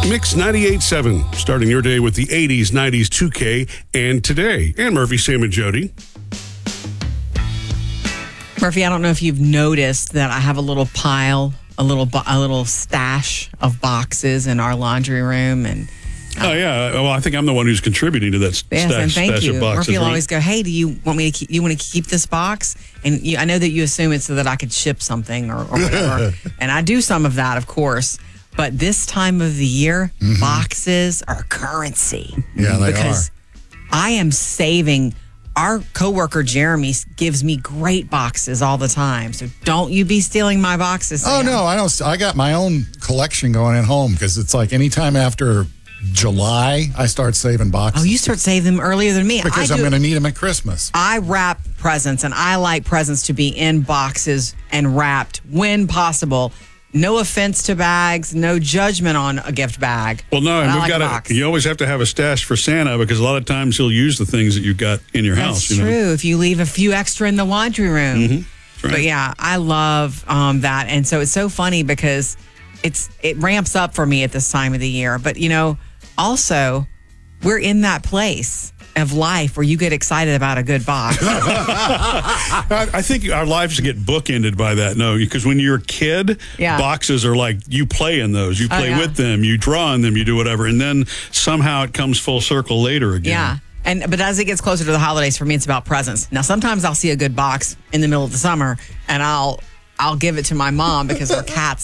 Mix 98.7, starting your day with the 80s, 90s, 2K, and today. And Murphy, Sam, and Jody. Murphy, I don't know if you've noticed that I have a little pile, a little stash of boxes in our laundry room, and Oh yeah, well I think I'm the one who's contributing to that yes, and thank stash you. of boxes. Murphy will right? always go, "Hey, do you want me to keep? You want to keep this box?" And I know that you assume it's so that I could ship something or whatever, and I do some of that, of course. But this time of the year, boxes are currency. Yeah, they because I am saving. Our coworker Jeremy gives me great boxes all the time, so don't you be stealing my boxes. Oh Sam. no, I don't. I got my own collection going at home because it's like anytime after July, I start saving boxes. Oh, you start saving them earlier than me. because I'm going to need them at Christmas. I wrap presents, and I like presents to be in boxes and wrapped when possible. No offense to bags, no judgment on a gift bag. Well, no, But and I we've like a got box. to. You always have to have a stash for Santa because a lot of times he'll use the things that you've got in your house. That's true. If you leave a few extra in the laundry room. That's right. But yeah, I love that, and so it's so funny because it ramps up for me at this time of the year. But also we're in that place of life where you get excited about a good box. I think our lives get bookended by that. No, because when you're a kid, Yeah. boxes are like you play in those. You play yeah. with them. You draw on them. You do whatever, and then somehow it comes full circle later again. Yeah. But as it gets closer to the holidays, for me, it's about presents. Now, sometimes I'll see a good box in the middle of the summer, and I'll give it to my mom because her cats